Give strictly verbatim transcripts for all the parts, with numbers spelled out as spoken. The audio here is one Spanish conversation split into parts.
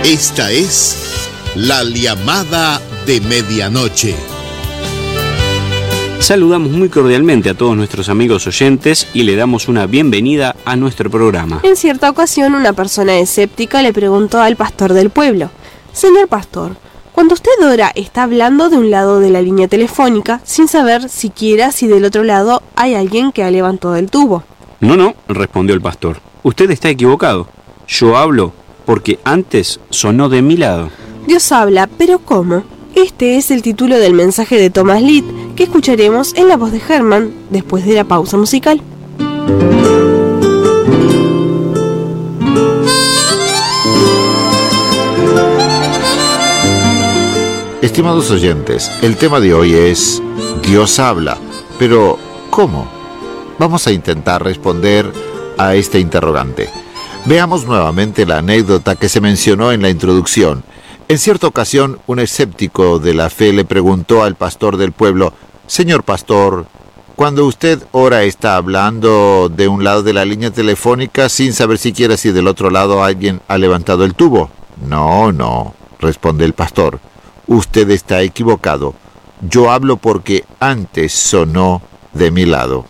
Esta es la llamada de medianoche. Saludamos muy cordialmente a todos nuestros amigos oyentes y le damos una bienvenida a nuestro programa. En cierta ocasión, una persona escéptica le preguntó al pastor del pueblo: Señor pastor, cuando usted ora, está hablando de un lado de la línea telefónica sin saber siquiera si del otro lado hay alguien que ha levantado el tubo. No, no, respondió el pastor. Usted está equivocado. Yo hablo porque antes sonó de mi lado. Dios habla, pero ¿cómo? Este es el título del mensaje de Thomas Litt que escucharemos en la voz de Herman después de la pausa musical. Estimados oyentes, el tema de hoy es Dios habla, pero ¿cómo? Vamos a intentar responder a este interrogante. Veamos nuevamente la anécdota que se mencionó en la introducción. En cierta ocasión, un escéptico de la fe le preguntó al pastor del pueblo: Señor pastor, cuando usted ora, ¿está hablando de un lado de la línea telefónica sin saber siquiera si del otro lado alguien ha levantado el tubo? No, no, responde el pastor. Usted está equivocado. Yo hablo porque antes sonó de mi lado.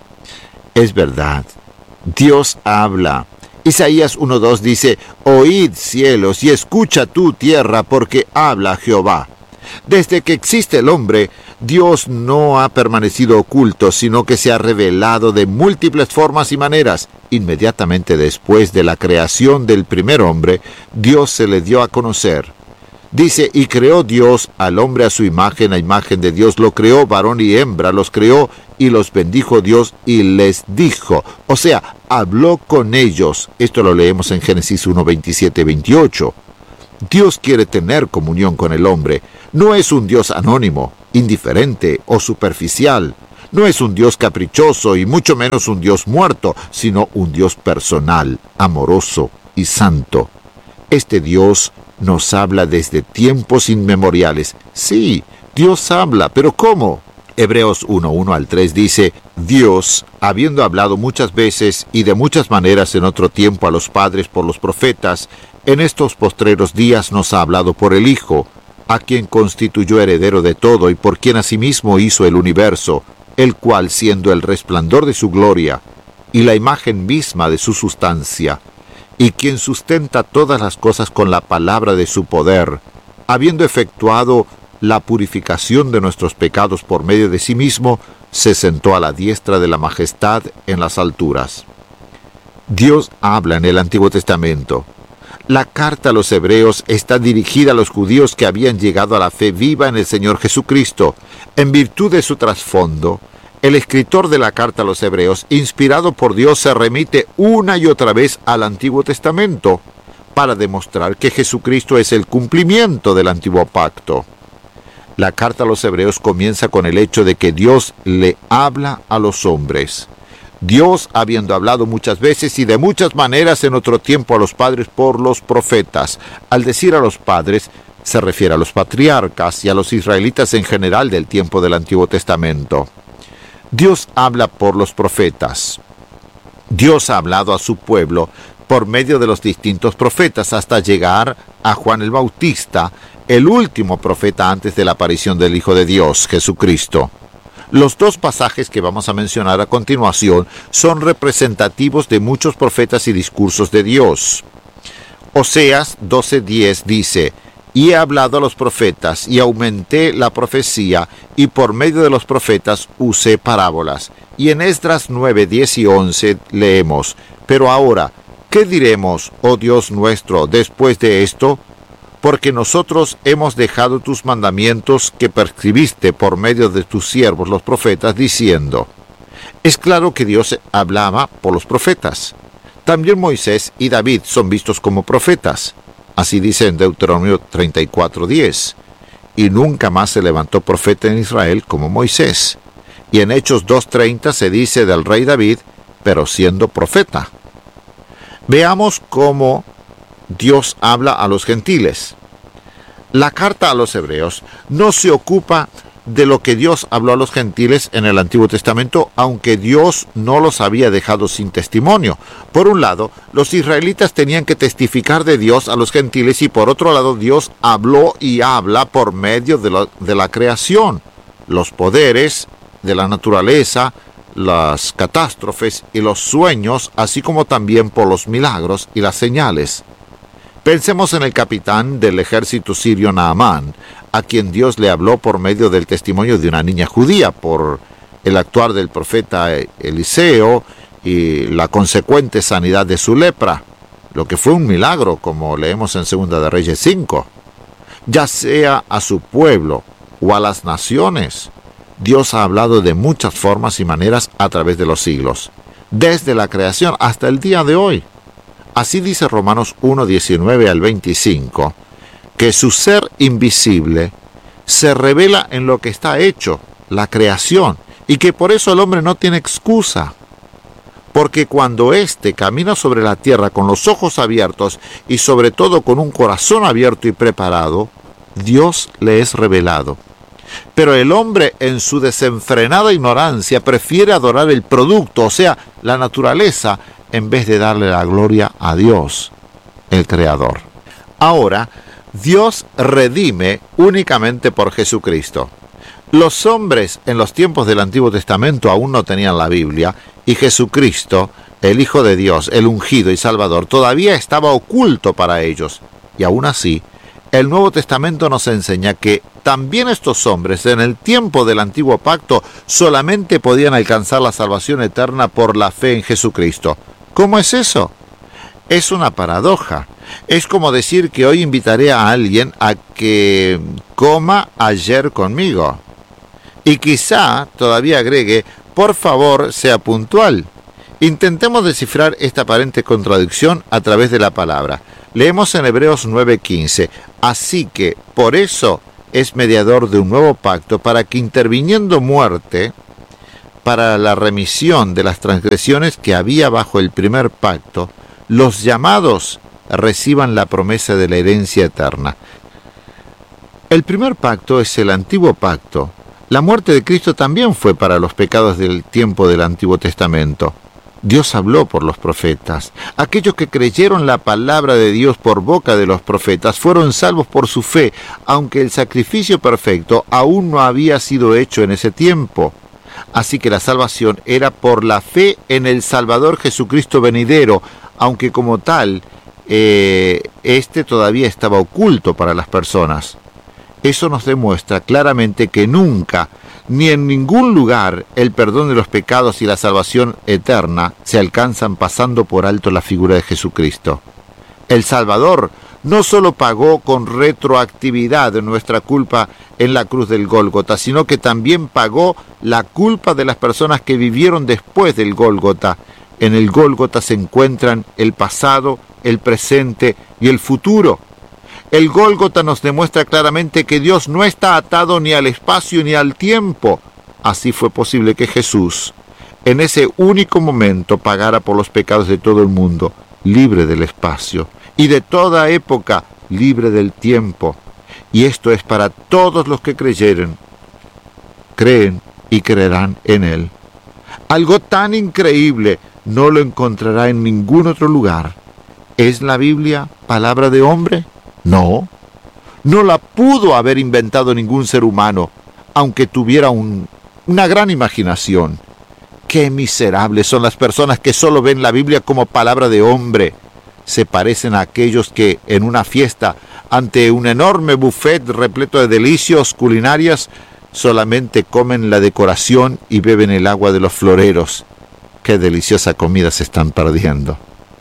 Es verdad. Dios habla. Isaías uno dos dice: Oíd cielos y escucha tú tierra, porque habla Jehová. Desde que existe el hombre, Dios no ha permanecido oculto, sino que se ha revelado de múltiples formas y maneras. Inmediatamente después de la creación del primer hombre, Dios se le dio a conocer. Dice: y creó Dios al hombre a su imagen, a imagen de Dios lo creó, varón y hembra los creó, y los bendijo Dios y les dijo. O sea, habló con ellos. Esto lo leemos en Génesis uno, veintisiete, veintiocho. Dios quiere tener comunión con el hombre. No es un Dios anónimo, indiferente o superficial. No es un Dios caprichoso y mucho menos un Dios muerto, sino un Dios personal, amoroso y santo. Este Dios nos habla desde tiempos inmemoriales. Sí, Dios habla, pero ¿cómo? Hebreos uno, uno al tres dice: Dios, habiendo hablado muchas veces y de muchas maneras en otro tiempo a los padres por los profetas, en estos postreros días nos ha hablado por el Hijo, a quien constituyó heredero de todo y por quien asimismo hizo el universo, el cual, siendo el resplandor de su gloria y la imagen misma de su sustancia, y quien sustenta todas las cosas con la palabra de su poder, habiendo efectuado la purificación de nuestros pecados por medio de sí mismo, se sentó a la diestra de la majestad en las alturas. Dios habla en el Antiguo Testamento. La carta a los hebreos está dirigida a los judíos que habían llegado a la fe viva en el Señor Jesucristo. En virtud de su trasfondo, el escritor de la carta a los hebreos, inspirado por Dios, se remite una y otra vez al Antiguo Testamento para demostrar que Jesucristo es el cumplimiento del Antiguo Pacto. La carta a los hebreos comienza con el hecho de que Dios le habla a los hombres. Dios, habiendo hablado muchas veces y de muchas maneras en otro tiempo a los padres por los profetas. Al decir a los padres, se refiere a los patriarcas y a los israelitas en general del tiempo del Antiguo Testamento. Dios habla por los profetas. Dios ha hablado a su pueblo por medio de los distintos profetas hasta llegar a Juan el Bautista, el último profeta antes de la aparición del Hijo de Dios, Jesucristo. Los dos pasajes que vamos a mencionar a continuación son representativos de muchos profetas y discursos de Dios. Oseas doce diez dice: y he hablado a los profetas, y aumenté la profecía, y por medio de los profetas usé parábolas. Y en Esdras nueve, diez y once leemos: pero ahora, ¿qué diremos, oh Dios nuestro, después de esto? Porque nosotros hemos dejado tus mandamientos que prescribiste por medio de tus siervos los profetas, diciendo. Es claro que Dios hablaba por los profetas. También Moisés y David son vistos como profetas. Así dice en Deuteronomio treinta y cuatro, diez. Y nunca más se levantó profeta en Israel como Moisés. Y en Hechos dos treinta se dice del rey David, pero siendo profeta. Veamos cómo Dios habla a los gentiles. La carta a los hebreos no se ocupa de lo que Dios habló a los gentiles en el Antiguo Testamento, aunque Dios no los había dejado sin testimonio. Por un lado, los israelitas tenían que testificar de Dios a los gentiles, y por otro lado, Dios habló y habla por medio de, lo, de la creación, los poderes de la naturaleza, las catástrofes y los sueños, así como también por los milagros y las señales. Pensemos en el capitán del ejército sirio Naamán, a quien Dios le habló por medio del testimonio de una niña judía, por el actuar del profeta Eliseo y la consecuente sanidad de su lepra, lo que fue un milagro, como leemos en Segunda de Reyes cinco. Ya sea a su pueblo o a las naciones, Dios ha hablado de muchas formas y maneras a través de los siglos, desde la creación hasta el día de hoy. Así dice Romanos uno, diecinueve al veinticinco, que su ser invisible se revela en lo que está hecho, la creación, y que por eso el hombre no tiene excusa. Porque cuando éste camina sobre la tierra con los ojos abiertos y sobre todo con un corazón abierto y preparado, Dios le es revelado. Pero el hombre, en su desenfrenada ignorancia, prefiere adorar el producto, o sea, la naturaleza, en vez de darle la gloria a Dios, el Creador. Ahora, Dios redime únicamente por Jesucristo. Los hombres en los tiempos del Antiguo Testamento aún no tenían la Biblia, y Jesucristo, el Hijo de Dios, el ungido y Salvador, todavía estaba oculto para ellos. Y aún así, el Nuevo Testamento nos enseña que también estos hombres en el tiempo del Antiguo Pacto solamente podían alcanzar la salvación eterna por la fe en Jesucristo. ¿Cómo es eso? Es una paradoja. Es como decir que hoy invitaré a alguien a que coma ayer conmigo. Y quizá todavía agregue, por favor, sea puntual. Intentemos descifrar esta aparente contradicción a través de la palabra. Leemos en Hebreos nueve quince, así que por eso es mediador de un nuevo pacto, para que interviniendo muerte, para la remisión de las transgresiones que había bajo el primer pacto, los llamados reciban la promesa de la herencia eterna. El primer pacto es el antiguo pacto. La muerte de Cristo también fue para los pecados del tiempo del Antiguo Testamento. Dios habló por los profetas. Aquellos que creyeron la palabra de Dios por boca de los profetas fueron salvos por su fe, aunque el sacrificio perfecto aún no había sido hecho en ese tiempo. Así que la salvación era por la fe en el Salvador Jesucristo venidero, aunque como tal, eh, este todavía estaba oculto para las personas. Eso nos demuestra claramente que nunca, ni en ningún lugar, el perdón de los pecados y la salvación eterna se alcanzan pasando por alto la figura de Jesucristo. El Salvador no solo pagó con retroactividad nuestra culpa en la cruz del Gólgota, sino que también pagó la culpa de las personas que vivieron después del Gólgota. En el Gólgota se encuentran el pasado, el presente y el futuro. El Gólgota nos demuestra claramente que Dios no está atado ni al espacio ni al tiempo. Así fue posible que Jesús, en ese único momento, pagara por los pecados de todo el mundo, libre del espacio, y de toda época, libre del tiempo. Y esto es para todos los que creyeren, creen y creerán en Él. Algo tan increíble no lo encontrará en ningún otro lugar. ¿Es la Biblia palabra de hombre? No, no la pudo haber inventado ningún ser humano, aunque tuviera un, una gran imaginación. ¡Qué miserables son las personas que solo ven la Biblia como palabra de hombre! Se parecen a aquellos que en una fiesta, ante un enorme buffet repleto de delicias culinarias, solamente comen la decoración y beben el agua de los floreros. ¡Qué deliciosa comida se están perdiendo!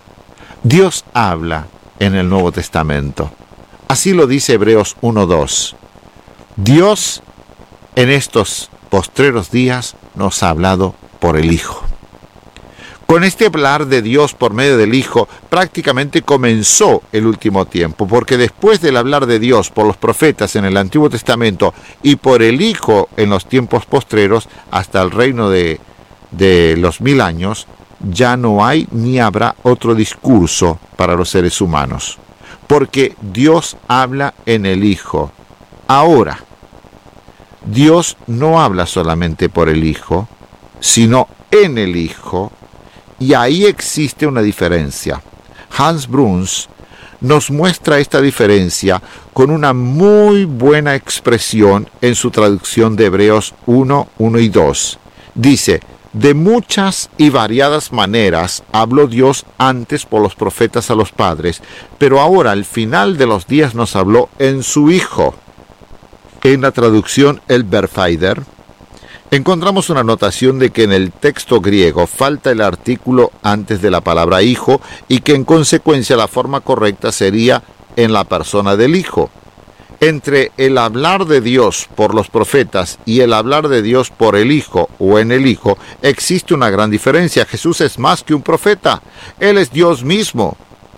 Dios habla en el Nuevo Testamento. Así lo dice Hebreos uno dos. Dios en estos postreros días nos ha hablado por el Hijo. Con este hablar de Dios por medio del Hijo prácticamente comenzó el último tiempo, porque después del hablar de Dios por los profetas en el Antiguo Testamento y por el Hijo en los tiempos postreros hasta el reino de, de los mil años, ya no hay ni habrá otro discurso para los seres humanos, porque Dios habla en el Hijo. Ahora, Dios no habla solamente por el Hijo, sino en el Hijo, y ahí existe una diferencia. Hans Bruns nos muestra esta diferencia con una muy buena expresión en su traducción de Hebreos uno, uno y dos. Dice: de muchas y variadas maneras habló Dios antes por los profetas a los padres, pero ahora al final de los días nos habló en su Hijo. En la traducción Elberfelder encontramos una anotación de que en el texto griego falta el artículo antes de la palabra hijo y que en consecuencia la forma correcta sería en la persona del Hijo. Entre el hablar de Dios por los profetas y el hablar de Dios por el Hijo o en el Hijo existe una gran diferencia. Jesús es más que un profeta, Él es Dios mismo.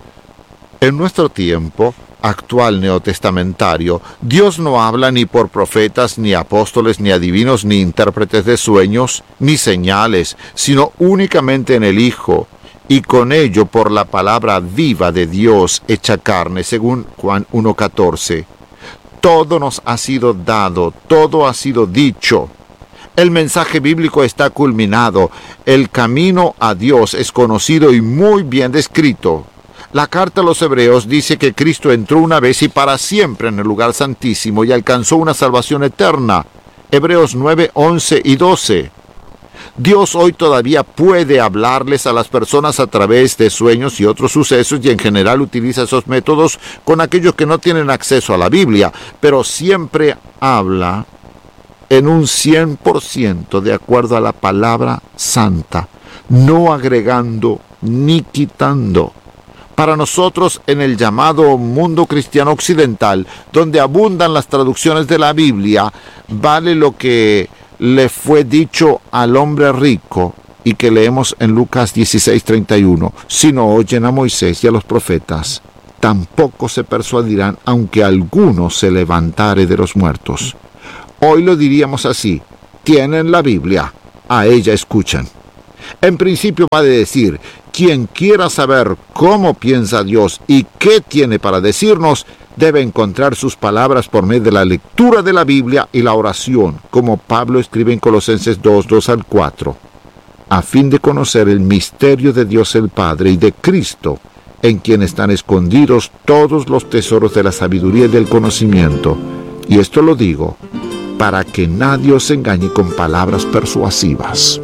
En nuestro tiempo actual neotestamentario, Dios no habla ni por profetas, ni apóstoles, ni adivinos, ni intérpretes de sueños, ni señales, sino únicamente en el Hijo, y con ello por la palabra viva de Dios hecha carne, según Juan uno catorce. Todo nos ha sido dado, todo ha sido dicho. El mensaje bíblico está culminado, el camino a Dios es conocido y muy bien descrito. La carta a los Hebreos dice que Cristo entró una vez y para siempre en el lugar santísimo y alcanzó una salvación eterna. Hebreos nueve, once y doce. Dios hoy todavía puede hablarles a las personas a través de sueños y otros sucesos, y en general utiliza esos métodos con aquellos que no tienen acceso a la Biblia, pero siempre habla en un cien por ciento de acuerdo a la palabra santa, no agregando ni quitando. Para nosotros, en el llamado mundo cristiano occidental, donde abundan las traducciones de la Biblia, vale lo que le fue dicho al hombre rico y que leemos en Lucas dieciséis, treinta y uno. Si no oyen a Moisés y a los profetas, tampoco se persuadirán, aunque alguno se levantare de los muertos. Hoy lo diríamos así: tienen la Biblia, a ella escuchan. En principio va a decir: quien quiera saber cómo piensa Dios y qué tiene para decirnos, debe encontrar sus palabras por medio de la lectura de la Biblia y la oración, como Pablo escribe en Colosenses dos, dos al cuatro, a fin de conocer el misterio de Dios el Padre y de Cristo, en quien están escondidos todos los tesoros de la sabiduría y del conocimiento. Y esto lo digo para que nadie os engañe con palabras persuasivas.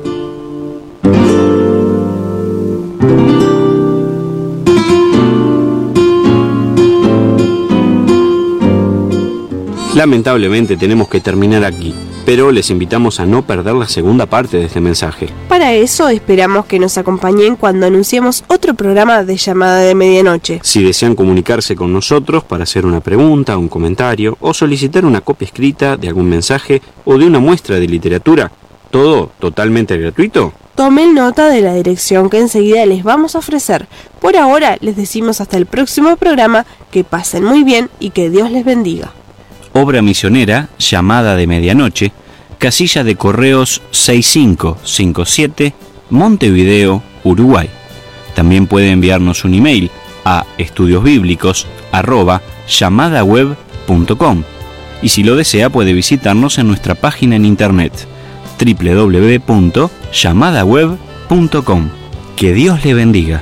Lamentablemente tenemos que terminar aquí, pero les invitamos a no perder la segunda parte de este mensaje. Para eso esperamos que nos acompañen cuando anunciemos otro programa de Llamada de Medianoche. Si desean comunicarse con nosotros para hacer una pregunta, un comentario o solicitar una copia escrita de algún mensaje o de una muestra de literatura, todo totalmente gratuito, tomen nota de la dirección que enseguida les vamos a ofrecer. Por ahora les decimos hasta el próximo programa, que pasen muy bien y que Dios les bendiga. Obra misionera Llamada de Medianoche, casilla de correos seis cinco cinco siete, Montevideo, Uruguay. También puede enviarnos un email a estudiosbíblicos arroba llamadaweb punto com, y si lo desea puede visitarnos en nuestra página en internet doble u doble u doble u punto llamadaweb punto com. Que Dios le bendiga.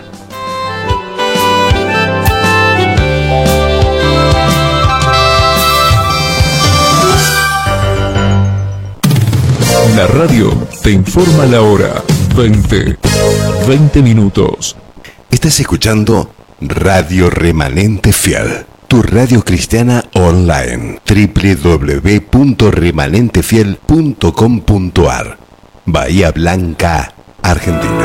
La radio te informa la hora. veinte, veinte minutos. Estás escuchando Radio Remanente Fiel, tu radio cristiana online. doble u doble u doble u punto remanente fiel punto com punto a r. Bahía Blanca, Argentina.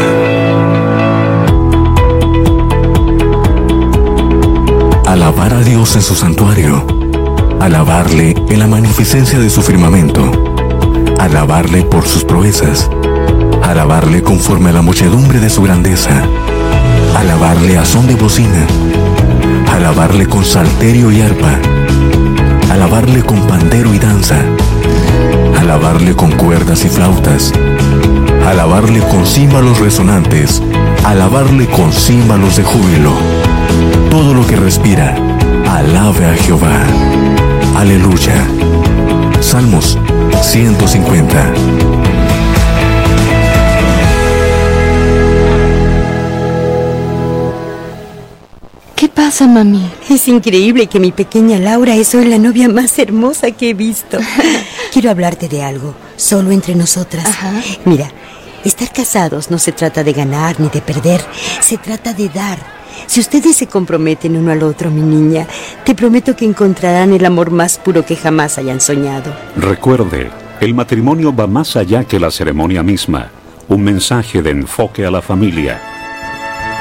Alabar a Dios en su santuario. Alabarle en la magnificencia de su firmamento. Alabarle por sus proezas, alabarle conforme a la muchedumbre de su grandeza, alabarle a son de bocina, alabarle con salterio y arpa, alabarle con pandero y danza, alabarle con cuerdas y flautas, alabarle con címbalos resonantes, alabarle con címbalos de júbilo. Todo lo que respira, alabe a Jehová. Aleluya. Salmos ciento cincuenta. ¿Qué pasa, mami? Es increíble que mi pequeña Laura es hoy la novia más hermosa que he visto. Quiero hablarte de algo, solo entre nosotras. Ajá. Mira, estar casados no se trata de ganar ni de perder, se trata de dar. Si ustedes se comprometen uno al otro, mi niña, te prometo que encontrarán el amor más puro que jamás hayan soñado. Recuerde, el matrimonio va más allá que la ceremonia misma. Un mensaje de Enfoque a la Familia.